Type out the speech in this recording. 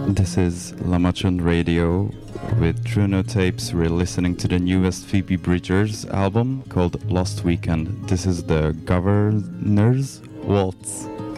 This is Lamachun Radio with True No Tapes. We're listening to the newest Phoebe Bridgers album called Lost Weekend. This is the Governor's Waltz.